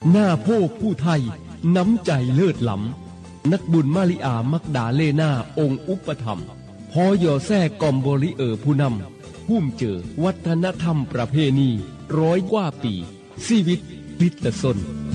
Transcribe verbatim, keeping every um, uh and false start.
หน้าโพผู้ไทยน้ำใจเลิศล้ำนักบุญมาริอามักดาเลนาองค์อุปถัมภ์พอยอแท้กอมบริเออผู้นำพุ่มเจอวัฒนธรรมประเพณีร้อยกว่าปีชีวิตพิตสน